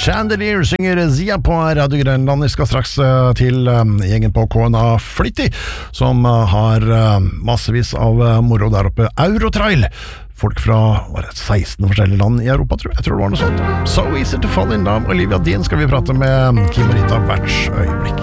Chandelier synger Zia på Radio Grønland. Vi skal straks til gjengen på KNA Flytti, som har massevis av moro der oppe. Eurotrail. Folk fra 16 forskjellige land i Europa, tror jeg. Jeg tror det var noe sånt. So Easy to Fall in Love. Olivia Dean skal vi prate med Kim Rita hvert øyeblikk.